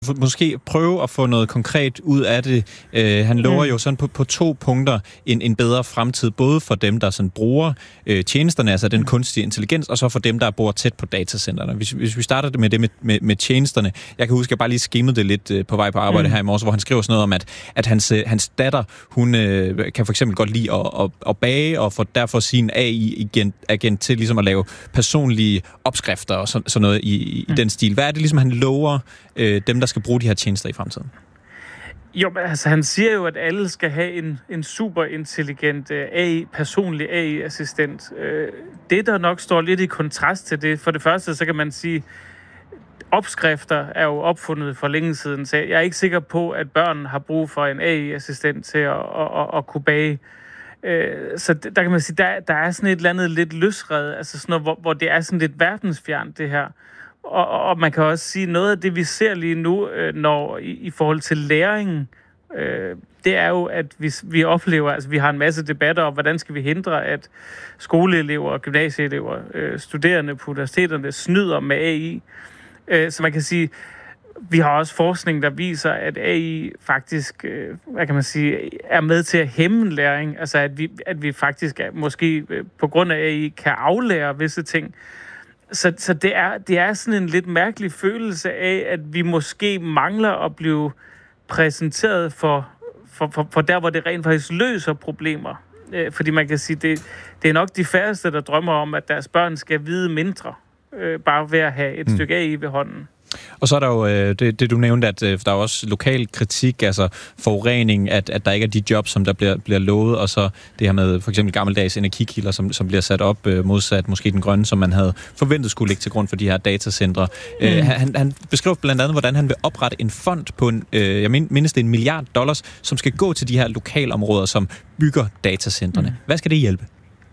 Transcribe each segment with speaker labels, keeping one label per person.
Speaker 1: Måske prøve at få noget konkret ud af det. Han lover jo sådan på 2 punkter en bedre fremtid, både for dem, der sådan bruger tjenesterne, altså den kunstige intelligens, og så for dem, der bor tæt på datacentrene. Hvis vi starter med det med tjenesterne. Jeg kan huske, at jeg bare lige skimmede det lidt på vej på arbejde her i morges, hvor han skriver sådan noget om, at hans datter, hun kan for eksempel godt lide at bage, og får derfor sin AI-agent til ligesom at lave personlige opskrifter og sådan noget i den stil. Hvad er det ligesom, han lover dem, der skal bruge de her tjenester i fremtiden?
Speaker 2: Jo, altså han siger jo, at alle skal have en super intelligent personlig AI-assistent. Det, der nok står lidt i kontrast til det, for det første, så kan man sige, opskrifter er jo opfundet for længe siden, så jeg er ikke sikker på, at børn har brug for en AI-assistent til at kunne bage. Så der kan man sige, der er sådan et eller andet lidt løsredet, altså sådan noget, hvor det er sådan lidt verdensfjernt, det her. Og man kan også sige, noget af det, vi ser lige nu, når i forhold til læringen, det er jo, at vi oplever, altså vi har en masse debatter om, hvordan skal vi hindre, at skoleelever, gymnasieelever, studerende på universiteterne snyder med AI. Så man kan sige, vi har også forskning, der viser, at AI faktisk, er med til at hæmme læring. Altså at vi faktisk måske på grund af AI kan aflære visse ting. Så det er sådan en lidt mærkelig følelse af, at vi måske mangler at blive præsenteret for der, hvor det rent faktisk løser problemer. Fordi man kan sige, det er nok de færreste, der drømmer om, at deres børn skal vide mindre, bare ved at have et stykke AI ved hånden.
Speaker 1: Og så er der jo det du nævnte, at der er også lokal kritik, altså forurening, at der ikke er de jobs, som der bliver lovet, og så det her med for eksempel gammeldags energikilder, som bliver sat op modsat måske den grønne, som man havde forventet skulle ligge til grund for de her datacentre. Han beskrev blandt andet, hvordan han vil oprette en fond på jeg mindes det $1 milliard, som skal gå til de her lokalområder, som bygger datacentrene. Hvad skal det hjælpe?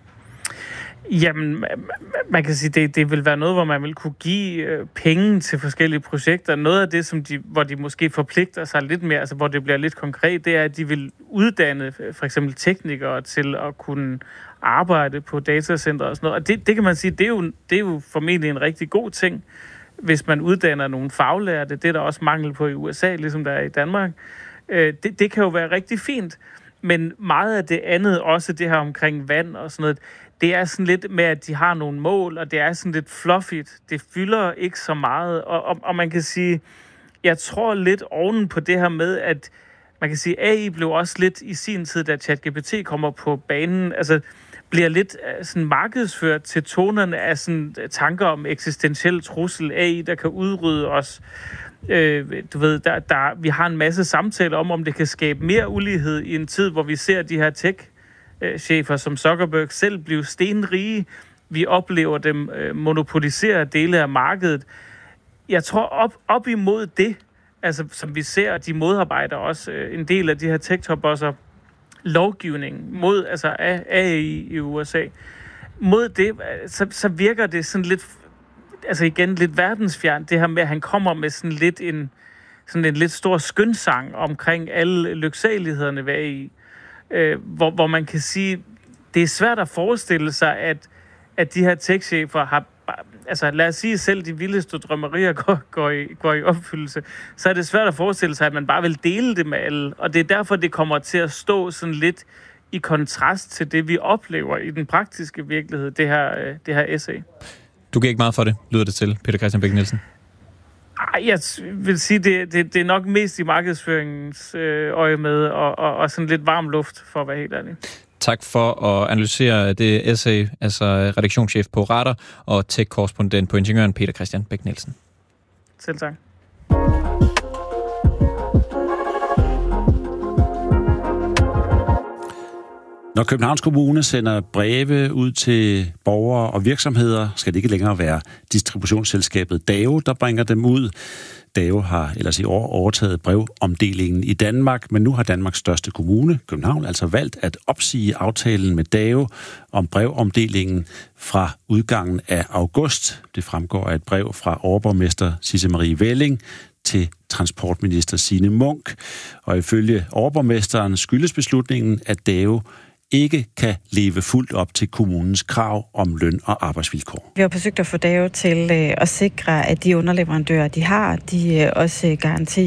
Speaker 2: Jamen, man kan sige, det vil være noget, hvor man vil kunne give penge til forskellige projekter. Noget af det, hvor de måske forpligter sig lidt mere, altså hvor det bliver lidt konkret, det er, at de vil uddanne for eksempel teknikere til at kunne arbejde på datacenter og sådan noget. Og det kan man sige, det er jo formentlig en rigtig god ting, hvis man uddanner nogle faglærte. Det er der også mangel på i USA, ligesom der er i Danmark. Det kan jo være rigtig fint. Men meget af det andet, også det her omkring vand og sådan noget, det er sådan lidt med, at de har nogle mål, og det er sådan lidt fluffigt. Det fylder ikke så meget, og man kan sige, jeg tror lidt oven på det her med, at man kan sige, AI blev også lidt i sin tid, da ChatGPT kommer på banen, altså bliver lidt sådan markedsført til tonerne af sådan tanker om eksistentiel trussel, AI, der kan udrydde os. Du ved, vi har en masse samtaler om det kan skabe mere ulighed i en tid, hvor vi ser de her tech-chefer som Zuckerberg selv blive stenrige. Vi oplever dem monopolisere dele af markedet. Jeg tror op imod det, altså som vi ser, de modarbejder også en del af de her tech-topbosser lovgivning mod altså AI i USA. Mod det, så virker det sådan lidt, altså igen lidt verdensfjernt, det her med, at han kommer med sådan en lidt stor skønsang omkring alle lyksalighederne ved AI. Hvor man kan sige, det er svært at forestille sig, at de her tech-chefer har, altså lad os sige selv de vildeste drømmerier går i opfyldelse, så er det svært at forestille sig, at man bare vil dele det med alle. Og det er derfor, det kommer til at stå sådan lidt i kontrast til det, vi oplever i den praktiske virkelighed, det her essay.
Speaker 1: Du giver ikke meget for det, lyder det til, Peter Christian Bech-Nielsen?
Speaker 2: Jeg vil sige, det er nok mest i markedsføringens øje med, og sådan lidt varm luft, for at være helt ærlig.
Speaker 1: Tak for at analysere det essay, altså redaktionschef på Radar og tech-korrespondent på Ingeniøren, Peter Christian Bech-Nielsen.
Speaker 2: Selv tak.
Speaker 3: Når Københavns Kommune sender breve ud til borgere og virksomheder, skal det ikke længere være distributionsselskabet DAO, der bringer dem ud. DAO har ellers i år overtaget brevomdelingen i Danmark, men nu har Danmarks største kommune, København, altså valgt at opsige aftalen med DAO om brevomdelingen fra udgangen af august. Det fremgår af et brev fra overborgmester Sisse Marie Velling til transportminister Signe Munk. Og ifølge overborgmesteren skyldes beslutningen, at DAO ikke kan leve fuldt op til kommunens krav om løn- og arbejdsvilkår.
Speaker 4: Vi har forsøgt at få DAO til at sikre, at de underleverandører, de har, de også garanterer